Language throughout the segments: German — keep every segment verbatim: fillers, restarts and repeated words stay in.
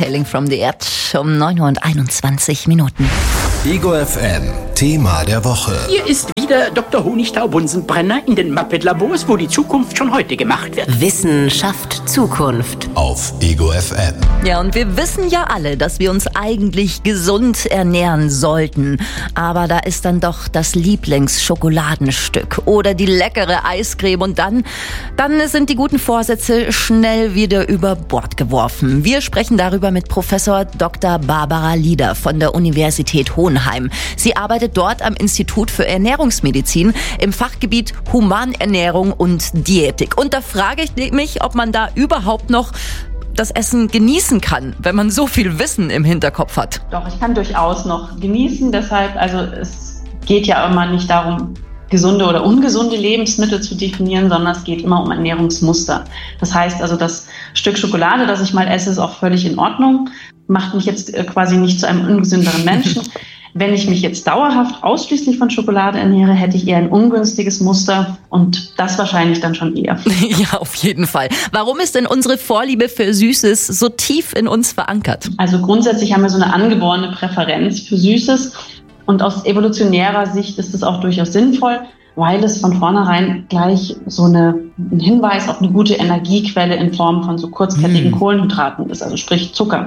Hailing from the Edge um neun Uhr und einundzwanzig Minuten. Ego F M, Thema der Woche. Hier ist wieder Doktor Honigtau-Bunsenbrenner in den Muppet-Labors, wo die Zukunft schon heute gemacht wird. Wissenschaft Zukunft. Auf Ego F M. Ja, und wir wissen ja alle, dass wir uns eigentlich gesund ernähren sollten. Aber da ist dann doch das Lieblingsschokoladenstück oder die leckere Eiscreme und dann, dann sind die guten Vorsätze schnell wieder über Bord geworfen. Wir sprechen darüber mit Professor Doktor Barbara Lieder von der Universität Hohenheim. Sie arbeitet dort am Institut für Ernährungsmedizin im Fachgebiet Humanernährung und Diätik. Und da frage ich mich, ob man da überhaupt noch das Essen genießen kann, wenn man so viel Wissen im Hinterkopf hat. Doch, ich kann durchaus noch genießen. Deshalb, also es geht ja immer nicht darum, gesunde oder ungesunde Lebensmittel zu definieren, sondern es geht immer um Ernährungsmuster. Das heißt also, das Stück Schokolade, das ich mal esse, ist auch völlig in Ordnung, macht mich jetzt quasi nicht zu einem ungesünderen Menschen. Wenn ich mich jetzt dauerhaft ausschließlich von Schokolade ernähre, hätte ich eher ein ungünstiges Muster und das wahrscheinlich dann schon eher. Ja, auf jeden Fall. Warum ist denn unsere Vorliebe für Süßes so tief in uns verankert? Also grundsätzlich haben wir so eine angeborene Präferenz für Süßes und aus evolutionärer Sicht ist es auch durchaus sinnvoll, weil es von vornherein gleich so eine, ein Hinweis auf eine gute Energiequelle in Form von so kurzkettigen mm. Kohlenhydraten ist, also sprich Zucker.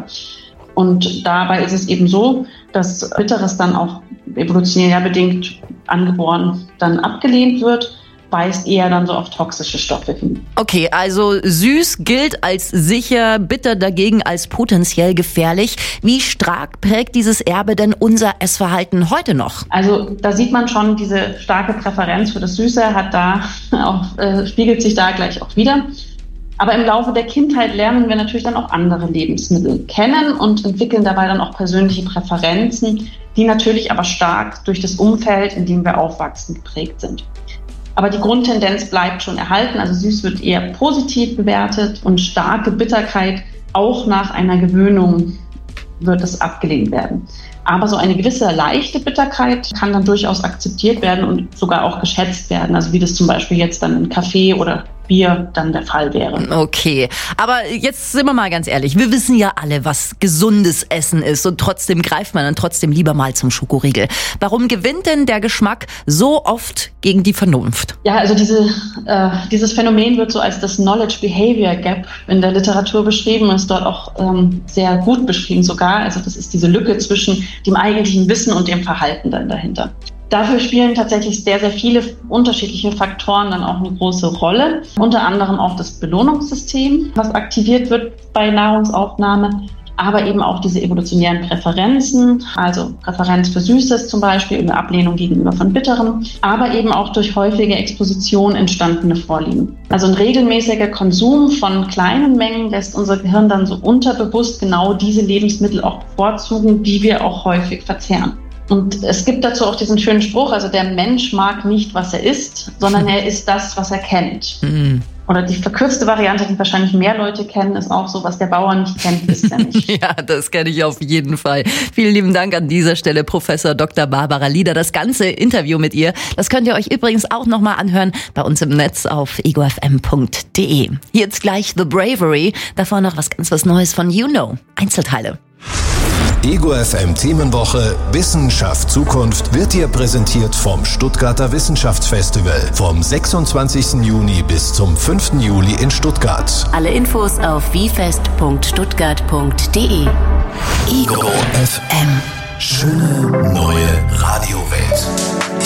Und dabei ist es eben so, dass Bitteres dann auch evolutionär bedingt angeboren dann abgelehnt wird, weist eher dann so auf toxische Stoffe hin. Okay, also süß gilt als sicher, bitter dagegen als potenziell gefährlich. Wie stark prägt dieses Erbe denn unser Essverhalten heute noch? Also da sieht man schon, diese starke Präferenz für das Süße hat da auch, äh, spiegelt sich da gleich auch wieder. Aber im Laufe der Kindheit lernen wir natürlich dann auch andere Lebensmittel kennen und entwickeln dabei dann auch persönliche Präferenzen, die natürlich aber stark durch das Umfeld, in dem wir aufwachsen, geprägt sind. Aber die Grundtendenz bleibt schon erhalten, also süß wird eher positiv bewertet und starke Bitterkeit auch nach einer Gewöhnung wird es abgelehnt werden. Aber so eine gewisse leichte Bitterkeit kann dann durchaus akzeptiert werden und sogar auch geschätzt werden, also wie das zum Beispiel jetzt dann in Kaffee oder Bier dann der Fall wäre. Okay, aber jetzt sind wir mal ganz ehrlich, wir wissen ja alle, was gesundes Essen ist und trotzdem greift man dann trotzdem lieber mal zum Schokoriegel. Warum gewinnt denn der Geschmack so oft gegen die Vernunft? Ja, also diese, äh, dieses Phänomen wird so als das Knowledge-Behavior-Gap in der Literatur beschrieben, ist dort auch ähm, sehr gut beschrieben sogar. Also das ist diese Lücke zwischen dem eigentlichen Wissen und dem Verhalten dann dahinter. Dafür spielen tatsächlich sehr, sehr viele unterschiedliche Faktoren dann auch eine große Rolle. Unter anderem auch das Belohnungssystem, was aktiviert wird bei Nahrungsaufnahme, aber eben auch diese evolutionären Präferenzen, also Präferenz für Süßes zum Beispiel, eine Ablehnung gegenüber von Bitterem, aber eben auch durch häufige Exposition entstandene Vorlieben. Also ein regelmäßiger Konsum von kleinen Mengen lässt unser Gehirn dann so unterbewusst genau diese Lebensmittel auch bevorzugen, die wir auch häufig verzehren. Und es gibt dazu auch diesen schönen Spruch, also der Mensch mag nicht, was er isst, sondern er isst das, was er kennt. Mhm. Oder die verkürzte Variante, die wahrscheinlich mehr Leute kennen, ist auch so, was der Bauer nicht kennt, isst er nicht. Ja, das kenne ich auf jeden Fall. Vielen lieben Dank an dieser Stelle, Professor Doktor Barbara Lieder. Das ganze Interview mit ihr, das könnt ihr euch übrigens auch nochmal anhören bei uns im Netz auf ego f m punkt d e. Jetzt gleich The Bravery, davor noch was ganz was Neues von You Know. Einzelteile. Ego F M Themenwoche Wissenschaft Zukunft wird dir präsentiert vom Stuttgarter Wissenschaftsfestival vom sechsundzwanzigsten Juni bis zum fünften Juli in Stuttgart. Alle Infos auf wifest punkt stuttgart punkt d e. Ego F M. Schöne neue Radiowelt.